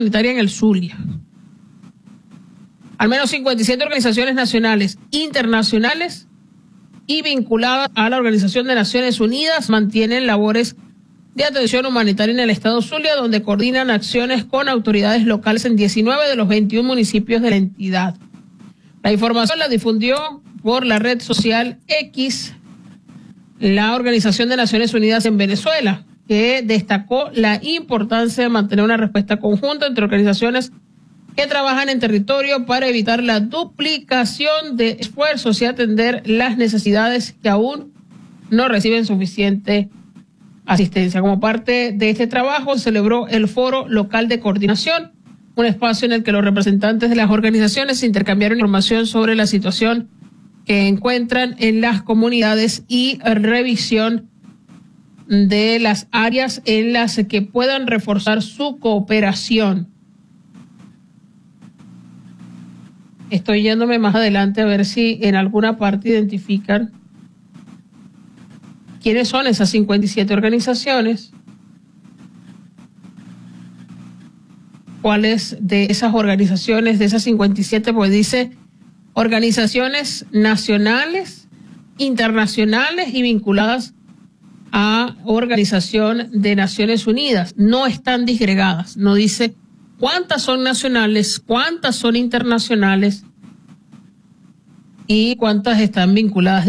humanitaria en el Zulia. Al menos 57 organizaciones nacionales, internacionales y vinculadas a la Organización de Naciones Unidas mantienen labores de atención humanitaria en el estado Zulia, donde coordinan acciones con autoridades locales en 19 de los 21 municipios de la entidad. La información la difundió por la red social X la Organización de Naciones Unidas en Venezuela, que destacó la importancia de mantener una respuesta conjunta entre organizaciones que trabajan en territorio para evitar la duplicación de esfuerzos y atender las necesidades que aún no reciben suficiente asistencia. Como parte de este trabajo, se celebró el Foro Local de Coordinación, un espacio en el que los representantes de las organizaciones intercambiaron información sobre la situación que encuentran en las comunidades y revisión de las áreas en las que puedan reforzar su cooperación. Estoy yéndome más adelante a ver si en alguna parte identifican quiénes son esas 57 organizaciones, cuáles de esas organizaciones, de esas 57, pues dice organizaciones nacionales, internacionales y vinculadas a Organización de Naciones Unidas. No están disgregadas, no dice cuántas son nacionales, cuántas son internacionales y cuántas están vinculadas